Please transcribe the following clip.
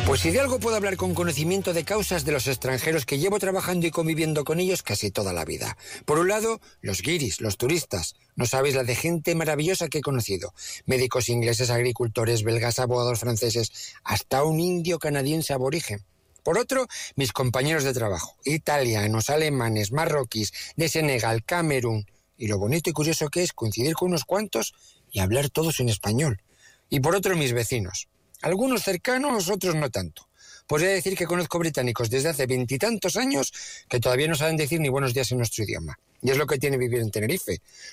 Pues si de algo puedo hablar con conocimiento de causas de los extranjeros que llevo trabajando y conviviendo con ellos casi toda la vida. Por un lado, los guiris, los turistas. No sabéis la de gente maravillosa que he conocido. Médicos ingleses, agricultores, belgas, abogados franceses, hasta un indio canadiense aborigen. Por otro, mis compañeros de trabajo, italianos, alemanes, marroquíes, de Senegal, Camerún. Y lo bonito y curioso que es coincidir con unos cuantos y hablar todos en español. Y por otro, mis vecinos. Algunos cercanos, otros no tanto. Podría decir que conozco británicos desde hace 20 y tantos años que todavía no saben decir ni buenos días en nuestro idioma. Y es lo que tiene vivir en Tenerife.